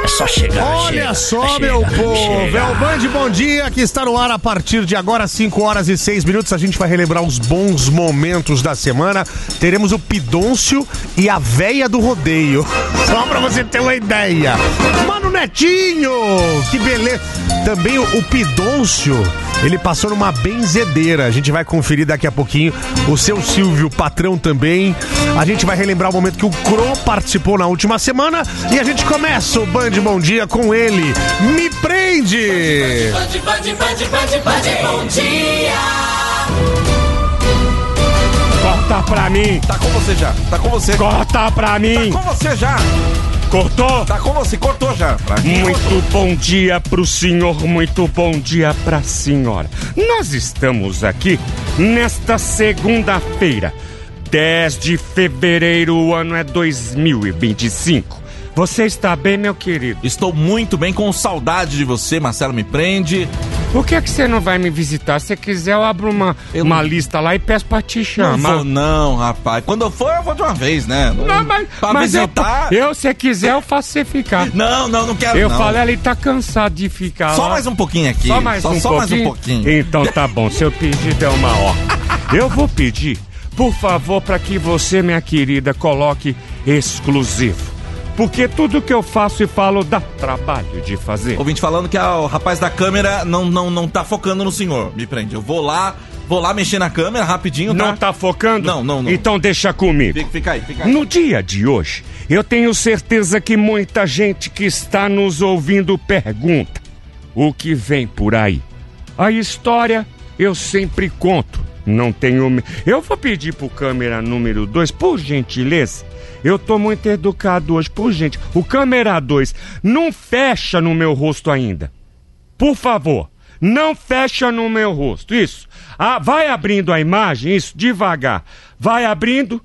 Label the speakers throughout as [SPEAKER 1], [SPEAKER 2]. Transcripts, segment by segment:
[SPEAKER 1] só chegar.
[SPEAKER 2] Olha só, meu povo, é o Band Bom Dia que está no ar a partir de agora, 5 horas e 6 minutos. A gente vai relembrar os bons momentos da semana. Teremos o Pidôncio e a véia do rodeio. Só pra você ter uma ideia. Mano Netinho, que beleza. Também o Pidôncio, ele passou numa benzedeira. A gente vai conferir daqui a pouquinho. O seu Silvio, patrão também. A gente vai relembrar o momento que o Cro participou na última semana. E a gente começa o Band Bom Dia com ele. Me prende!
[SPEAKER 3] Band Bom Dia!
[SPEAKER 4] Corta pra mim!
[SPEAKER 5] Tá com você já, tá com você.
[SPEAKER 4] Corta pra mim!
[SPEAKER 5] Tá com você já!
[SPEAKER 4] Cortou?
[SPEAKER 5] Tá com você, cortou já.
[SPEAKER 4] Muito bom dia pro senhor, muito bom dia pra senhora. Nós estamos aqui nesta segunda-feira, 10 de fevereiro, o ano é 2025. Você está bem, meu querido?
[SPEAKER 5] Estou muito bem, com saudade de você, Marcelo Me Prende.
[SPEAKER 4] Por que você não vai me visitar? Se quiser, eu abro uma lista lá e peço pra te chamar.
[SPEAKER 5] Não vou não, rapaz. Quando eu for, eu vou de uma vez, né?
[SPEAKER 4] Não,
[SPEAKER 5] pra
[SPEAKER 4] mas
[SPEAKER 5] visitar...
[SPEAKER 4] se quiser, eu faço você ficar.
[SPEAKER 5] Não quero
[SPEAKER 4] eu
[SPEAKER 5] não.
[SPEAKER 4] Eu falei, ele tá cansado de ficar
[SPEAKER 5] só
[SPEAKER 4] lá.
[SPEAKER 5] Mais um pouquinho aqui.
[SPEAKER 4] Só mais um pouquinho? Então tá bom, seu pedido é uma ordem. Eu vou pedir, por favor, pra que você, minha querida, coloque exclusivo. Porque tudo que eu faço e falo dá trabalho de fazer.
[SPEAKER 5] Ouvinte falando que o rapaz da câmera não tá focando no senhor. Me prende. Eu vou lá mexer na câmera rapidinho, tá?
[SPEAKER 4] Não tá focando?
[SPEAKER 5] Não.
[SPEAKER 4] Então deixa comigo.
[SPEAKER 5] Fica aí.
[SPEAKER 4] No dia de hoje, eu tenho certeza que muita gente que está nos ouvindo pergunta o que vem por aí. A história eu sempre conto. Não tenho... Eu vou pedir pro câmera número 2, por gentileza. Eu tô muito educado hoje, por gente. O câmera 2 não fecha no meu rosto ainda. Por favor, não fecha no meu rosto. Isso. Vai abrindo a imagem, isso, devagar. Vai abrindo.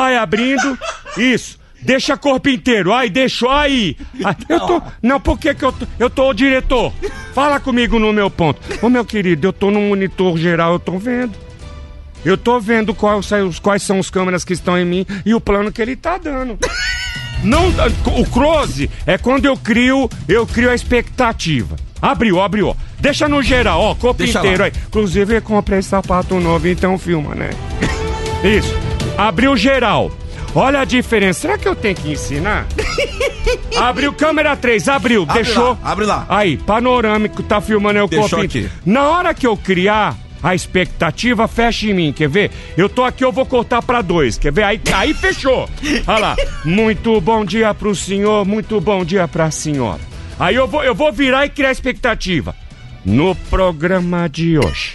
[SPEAKER 4] Isso. Deixa corpo inteiro. Aí, deixou. Aí. Eu tô... Não, por que eu tô, diretor? Fala comigo no meu ponto. Ô, meu querido, eu tô no monitor geral, eu tô vendo. Eu tô vendo quais são os câmeras que estão em mim e o plano que ele tá dando. Não, o close é quando eu crio a expectativa. Abriu. Deixa no geral, ó, corpo inteiro aí. Inclusive, eu comprei sapato novo, então filma, né? Isso. Abriu geral. Olha a diferença. Será que eu tenho que ensinar? Abriu câmera 3, abriu. Deixou.
[SPEAKER 5] Abre lá.
[SPEAKER 4] Aí, panorâmico, tá filmando eu corpo inteiro. Na hora que eu criar a expectativa, fecha em mim, quer ver? Eu tô aqui, eu vou cortar pra 2, quer ver? Aí fechou. Olha lá. Muito bom dia pro senhor, muito bom dia pra senhora. Aí eu vou virar e criar a expectativa. No programa de hoje,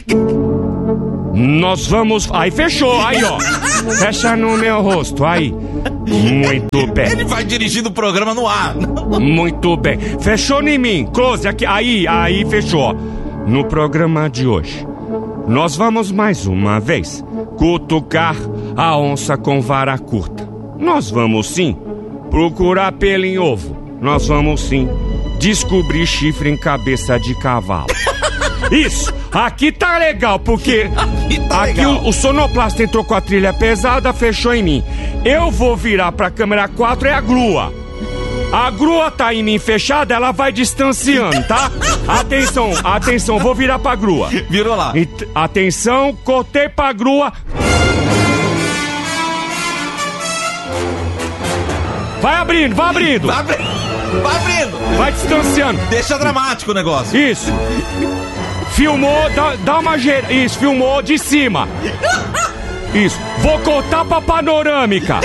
[SPEAKER 4] nós vamos... Aí fechou, aí ó. Fecha no meu rosto, aí. Muito bem.
[SPEAKER 5] Ele vai dirigindo o programa no ar.
[SPEAKER 4] Muito bem. Fechou em mim, close aqui, aí fechou. No programa de hoje, nós vamos mais uma vez cutucar a onça com vara curta. Nós vamos sim procurar pelo em ovo. Nós vamos sim descobrir chifre em cabeça de cavalo. Isso, aqui tá legal, porque aqui o sonoplasta entrou com a trilha pesada, fechou em mim. Eu vou virar pra câmera 4, é a grua. A grua tá em mim fechada, ela vai distanciando, tá? Atenção, vou virar pra grua.
[SPEAKER 5] Virou lá.
[SPEAKER 4] Atenção, cortei pra grua. Vai abrindo. Vai distanciando.
[SPEAKER 5] Deixa dramático o negócio.
[SPEAKER 4] Isso. Filmou, dá uma geira. Isso, filmou de cima. Isso. Vou cortar pra panorâmica.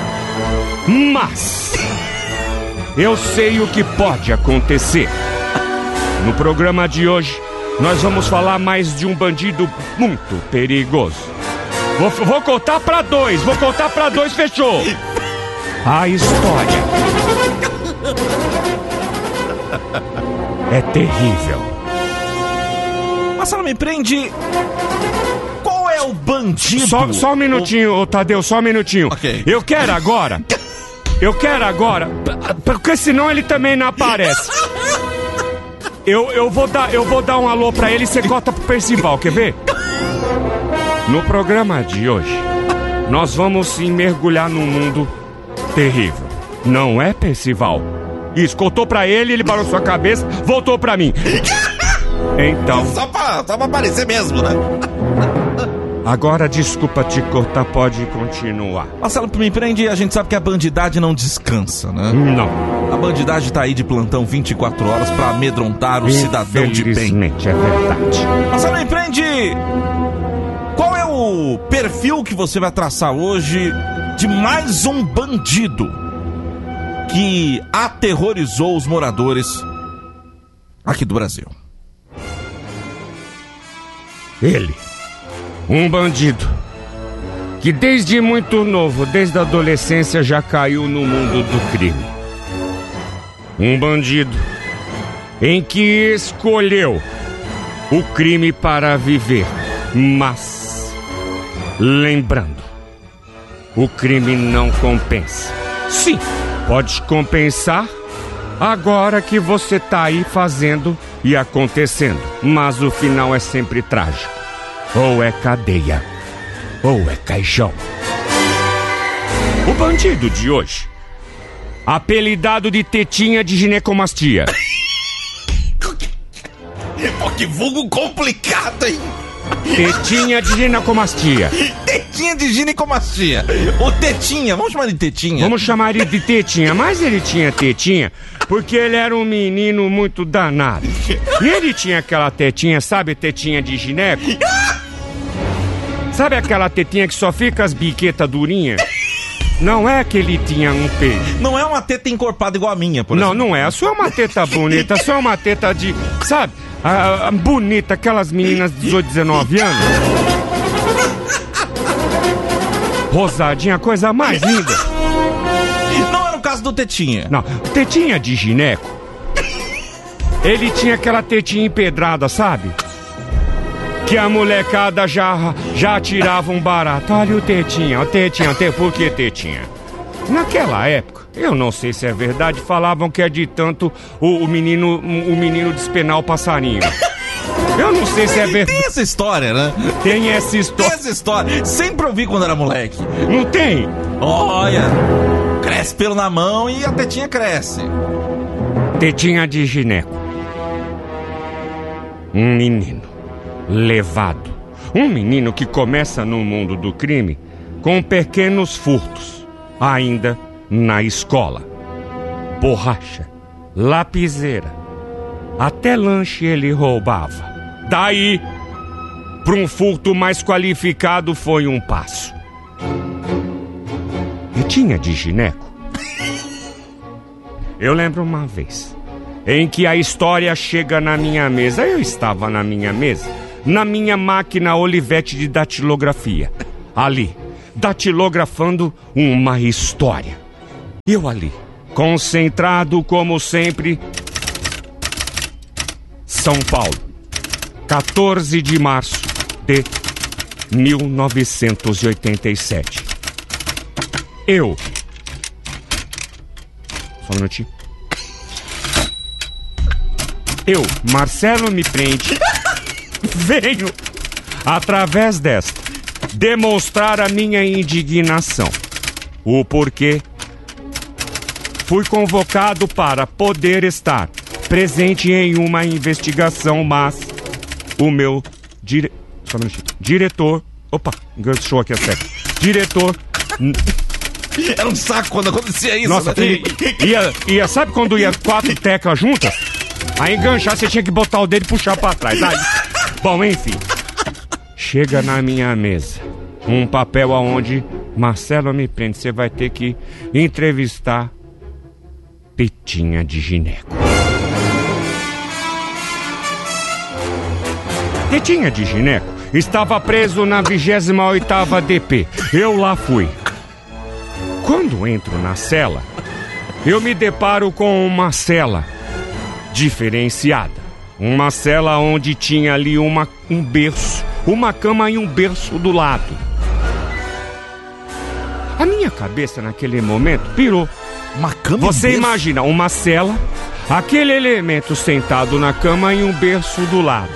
[SPEAKER 4] Mas eu sei o que pode acontecer. No programa de hoje, nós vamos falar mais de um bandido muito perigoso. Vou cortar pra 2, fechou. A história é terrível.
[SPEAKER 5] Marcelo Me Prende. Qual é o bandido?
[SPEAKER 4] Só um minutinho, Tadeu, só um minutinho.
[SPEAKER 5] Okay.
[SPEAKER 4] Eu quero agora, porque senão ele também não aparece. Eu vou dar um alô pra ele e você corta pro Percival, quer ver? No programa de hoje, nós vamos sim mergulhar num mundo terrível. Não é, Percival? Isso, contou pra ele balançou a cabeça, voltou pra mim. Então...
[SPEAKER 5] Só pra aparecer mesmo, né?
[SPEAKER 4] Agora, desculpa te cortar, pode continuar.
[SPEAKER 5] Marcelo, me prende, a gente sabe que a bandidagem não descansa, né?
[SPEAKER 4] Não.
[SPEAKER 5] A bandidagem tá aí de plantão 24 horas pra amedrontar o cidadão de bem.
[SPEAKER 4] Infelizmente, é verdade.
[SPEAKER 5] Marcelo, me prende! Qual é o perfil que você vai traçar hoje de mais um bandido que aterrorizou os moradores aqui do Brasil?
[SPEAKER 4] Ele. Um bandido que desde muito novo, desde a adolescência, já caiu no mundo do crime. Um bandido em que escolheu o crime para viver, mas, lembrando, o crime não compensa. Sim, pode compensar agora que você tá aí fazendo e acontecendo, mas o final é sempre trágico. Ou é cadeia, ou é caixão. O bandido de hoje, apelidado de tetinha de ginecomastia.
[SPEAKER 5] Pô, que vulgo complicado, hein?
[SPEAKER 4] Tetinha de ginecomastia.
[SPEAKER 5] Tetinha de ginecomastia. O Tetinha, vamos chamar de Tetinha.
[SPEAKER 4] Vamos chamar ele de tetinha, mas ele tinha tetinha porque ele era um menino muito danado. E ele tinha aquela tetinha, sabe, tetinha de gineco? Sabe aquela tetinha que só fica as biquetas durinhas? Não é que ele tinha um peito.
[SPEAKER 5] Não é uma teta encorpada igual a minha, por exemplo.
[SPEAKER 4] Não é. Só é uma teta bonita, só é uma teta de... Sabe? Bonita, aquelas meninas de 18, 19 anos. Rosadinha, coisa mais linda.
[SPEAKER 5] Não era o caso do Tetinha.
[SPEAKER 4] Não, tetinha de gineco. Ele tinha aquela tetinha empedrada, sabe? Que a molecada já tirava um barato. Olha o tetinha, por que tetinha? Naquela época, eu não sei se é verdade, falavam que é de tanto o menino despenar o passarinho. Eu não sei se é verdade.
[SPEAKER 5] Tem essa história, né?
[SPEAKER 4] Tem essa história.
[SPEAKER 5] Tem essa história. Sempre ouvi quando era moleque.
[SPEAKER 4] Não tem?
[SPEAKER 5] Olha, cresce pelo na mão e a tetinha cresce.
[SPEAKER 4] Tetinha de gineco. Um menino levado. Um menino que começa no mundo do crime com pequenos furtos, ainda na escola. Borracha, lapiseira, até lanche ele roubava. Daí, para um furto mais qualificado foi um passo. E tinha de gineco. Eu lembro uma vez em que a história chega na minha mesa. Eu estava na minha mesa, na minha máquina Olivetti de datilografia, ali, datilografando uma história. Eu ali, concentrado como sempre. São Paulo, 14 de março de 1987. Só um minutinho. Marcelo me prende. Venho, através desta, demonstrar a minha indignação. O porquê fui convocado para poder estar presente em uma investigação, mas o meu diretor... Opa, enganchou aqui a tecla. Diretor...
[SPEAKER 5] Era um saco quando acontecia isso.
[SPEAKER 4] Nossa,
[SPEAKER 5] né?
[SPEAKER 4] ia, sabe quando ia 4 teclas juntas? Aí enganchar, você tinha que botar o dedo e puxar pra trás. Aí, bom, enfim. Chega na minha mesa um papel aonde Marcelo me prende. Você vai ter que entrevistar Tetinha de gineco. Tetinha de gineco estava preso na 28ª DP. Eu lá fui. Quando entro na cela, eu me deparo com uma cela diferenciada. Uma cela onde tinha ali um berço, uma cama e um berço do lado. A minha cabeça naquele momento pirou.
[SPEAKER 5] Uma cama
[SPEAKER 4] Você
[SPEAKER 5] e berço?
[SPEAKER 4] imagina uma cela, aquele elemento sentado na cama e um berço do lado.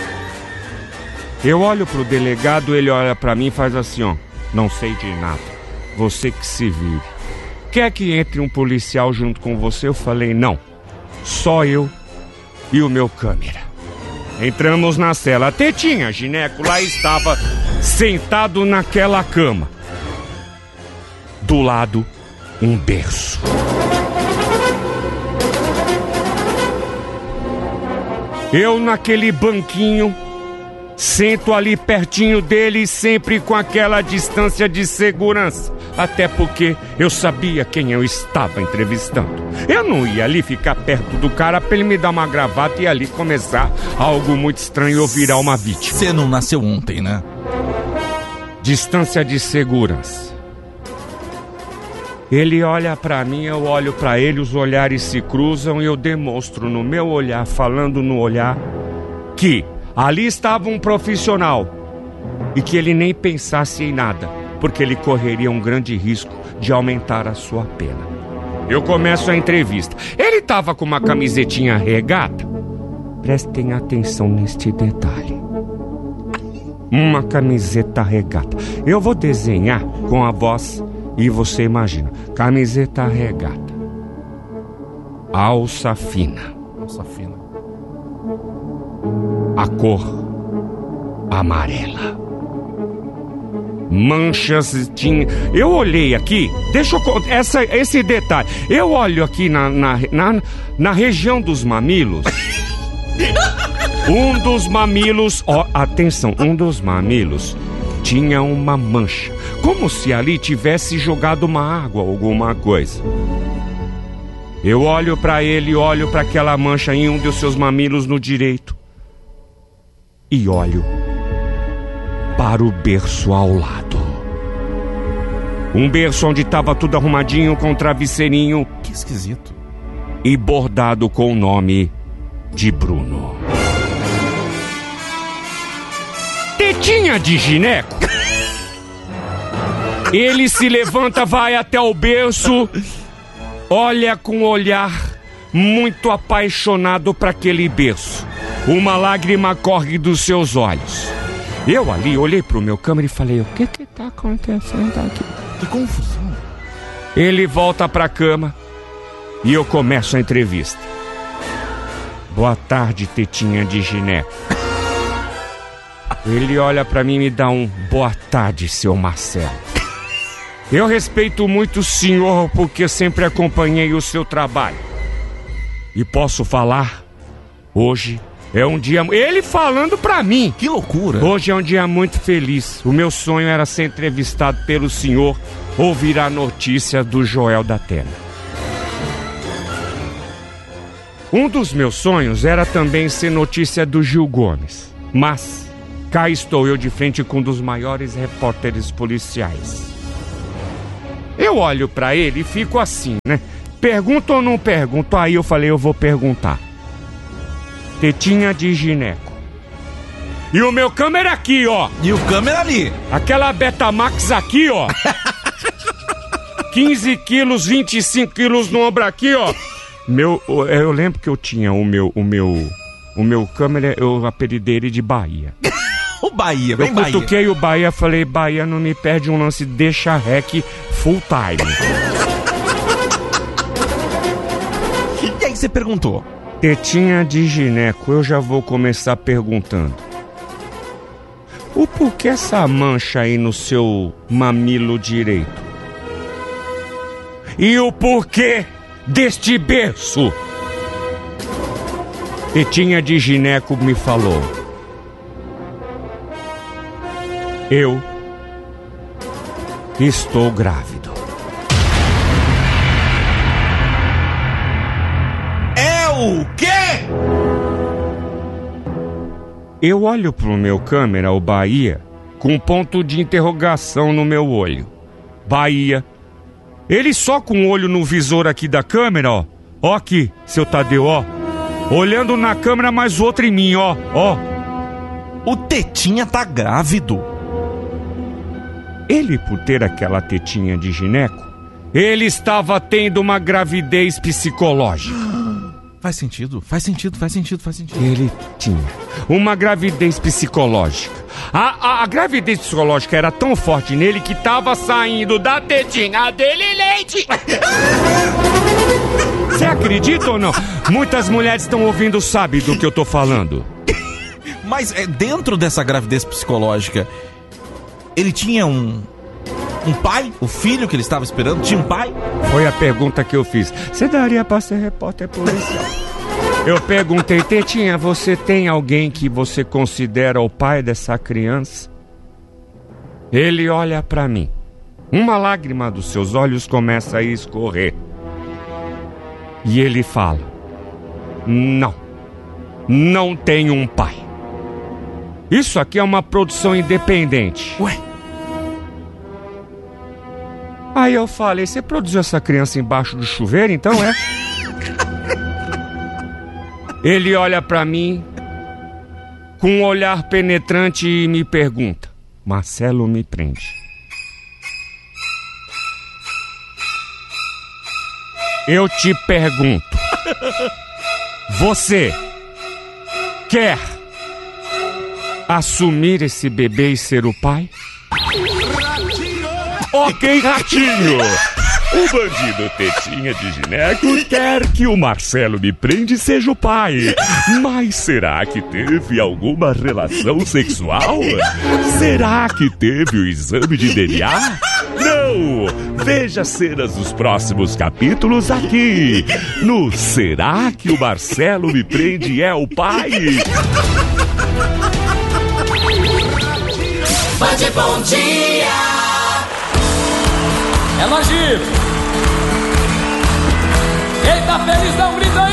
[SPEAKER 4] Eu olho pro delegado, ele olha pra mim e faz assim, ó. Não sei de nada. Você que se vire. quer que entre um policial junto com você? Eu falei, não. Só eu e o meu câmera. Entramos na cela. A Tetinha Gineco lá estava sentado naquela cama. Do lado, um berço. Eu naquele banquinho, sento ali pertinho dele, sempre com aquela distância de segurança. Até porque eu sabia quem eu estava entrevistando. Eu não ia ali ficar perto do cara pra ele me dar uma gravata e ali começar algo muito estranho ou virar uma vítima.
[SPEAKER 5] Você não nasceu ontem, né?
[SPEAKER 4] Distância de segurança. Ele olha pra mim, eu olho pra ele, os olhares se cruzam e eu demonstro no meu olhar, falando no olhar, que ali estava um profissional e que ele nem pensasse em nada, porque ele correria um grande risco de aumentar a sua pena. Eu começo a entrevista. Ele estava com uma camisetinha regata. Prestem atenção neste detalhe. Uma camiseta regata. Eu vou desenhar com a voz e você imagina. Camiseta regata. Alça fina.
[SPEAKER 5] Alça fina.
[SPEAKER 4] A cor amarela. Manchas tinha. Eu olhei aqui, deixa eu contar esse detalhe. Eu olho aqui na região dos mamilos. Um dos mamilos, atenção, um dos mamilos tinha uma mancha, como se ali tivesse jogado uma água ou alguma coisa. Eu olho pra ele, olho pra aquela mancha em um dos seus mamilos no direito e olho para o berço ao lado. Um berço onde estava tudo arrumadinho com um travesseirinho.
[SPEAKER 5] Que esquisito.
[SPEAKER 4] E bordado com o nome de Bruno. Tetinha de Gineco. Ele se levanta, vai até o berço, olha com um olhar muito apaixonado para aquele berço. Uma lágrima corre dos seus olhos. Eu ali olhei pro meu câmera e falei, o que tá acontecendo aqui?
[SPEAKER 5] Que confusão.
[SPEAKER 4] Ele volta pra cama e eu começo a entrevista. Boa tarde, Tetinha de Gineco. Ele olha pra mim e me dá um boa tarde, seu Marcelo. Eu respeito muito o senhor porque sempre acompanhei o seu trabalho. E posso falar, hoje é um dia... Ele falando pra mim.
[SPEAKER 5] Que loucura.
[SPEAKER 4] Hoje é um dia muito feliz. O meu sonho era ser entrevistado pelo senhor, ouvir a notícia do Joel da Atena. Um dos meus sonhos era também ser notícia do Gil Gomes. Mas cá estou eu de frente com um dos maiores repórteres policiais. Eu olho pra ele e fico assim, né? Pergunto ou não pergunto? Aí eu falei, eu vou perguntar. Tetinha de Gineco. E o meu câmera aqui, ó.
[SPEAKER 5] E o câmera ali.
[SPEAKER 4] Aquela Betamax aqui, ó. 15 quilos, 25 quilos no ombro aqui, ó. Eu lembro que eu tinha o meu câmera, eu apelidei ele de Bahia.
[SPEAKER 5] O Bahia, vem Bahia.
[SPEAKER 4] Eu cutuquei o Bahia, falei, Bahia, não me perde um lance, deixa rec full time.
[SPEAKER 5] E aí você perguntou?
[SPEAKER 4] Tetinha de Gineco, eu já vou começar perguntando. O porquê essa mancha aí no seu mamilo direito? E o porquê deste berço? Tetinha de Gineco me falou. Eu estou grávido.
[SPEAKER 5] É o quê?
[SPEAKER 4] Eu olho pro meu câmera, o Bahia, com um ponto de interrogação no meu olho. Bahia. Ele só com o olho no visor aqui da câmera, ó. Ó aqui, seu Tadeu, ó. Olhando na câmera, mais outro em mim, ó. Ó.
[SPEAKER 5] O Tetinha tá grávido.
[SPEAKER 4] Ele, por ter aquela tetinha de gineco, ele estava tendo uma gravidez psicológica.
[SPEAKER 5] Faz sentido.
[SPEAKER 4] Ele tinha uma gravidez psicológica. A gravidez psicológica era tão forte nele que tava saindo da tetinha dele leite. Você acredita ou não? Muitas mulheres estão ouvindo, sabe do que eu tô falando.
[SPEAKER 5] Mas dentro dessa gravidez psicológica, ele tinha um pai? O filho que ele estava esperando tinha um pai?
[SPEAKER 4] Foi a pergunta que eu fiz. Você daria pra ser repórter policial? Eu perguntei, Tetinha, você tem alguém que você considera o pai dessa criança? Ele olha pra mim. Uma lágrima dos seus olhos começa a escorrer. E ele fala: não tenho um pai. Isso aqui é uma produção independente.
[SPEAKER 5] Ué?
[SPEAKER 4] Aí eu falei, você produziu essa criança embaixo do chuveiro, então é? Ele olha pra mim com um olhar penetrante e me pergunta: Marcelo me prende. Eu te pergunto, você quer assumir esse bebê e ser o pai? Ok, Ratinho! O bandido Tetinha de Gineco quer que o Marcelo me prende seja o pai. Mas será que teve alguma relação sexual? Será que teve o exame de DNA? Não! Veja cenas dos próximos capítulos aqui no Será que o Marcelo me prende é o pai?
[SPEAKER 3] Band Bom Dia!
[SPEAKER 1] É nojento. Quem tá feliz não grita